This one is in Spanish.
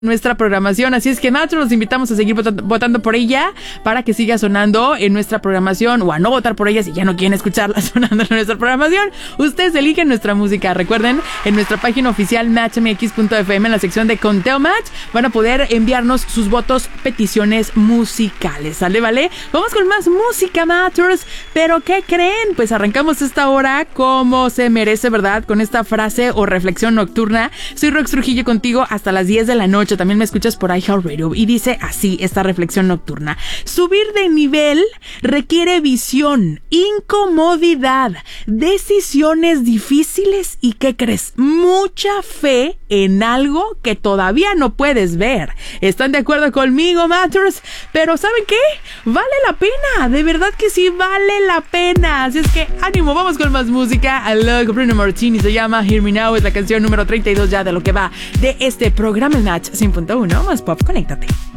nuestra programación, así es que nosotros los invitamos a seguir votando por ella para que siga sonando en nuestra programación, o a no votar por ella si ya no quieren escucharla sonando en nuestra programación. Ustedes eligen nuestra música. Recuerden, en nuestra página oficial matchmx.fm, en la sección de Conteo Match, van a poder enviarnos sus votos, peticiones musicales, ¿sale? ¿Vale? Vamos con más música, Matters. Pero ¿qué creen? Pues arrancamos esta hora como se merece, ¿verdad? Con esta frase o reflexión nocturna. Soy Rox Trujillo contigo hasta las 10 de la noche. También me escuchas por iHeartRadio y dice así esta reflexión nocturna: subir de nivel requiere visión, incomodidad, decisiones difíciles y, ¿qué crees? Mucha fe en algo que todavía no puedes ver. ¿Están de acuerdo conmigo, Matters? Pero ¿saben qué? Vale la pena, de verdad que sí vale la pena. Así es que ánimo, vamos con más música. I love Bruno Martini, se llama Hear Me Now, es la canción número 32 ya de lo que va de este programa Match 100.1 más pop. Conéctate.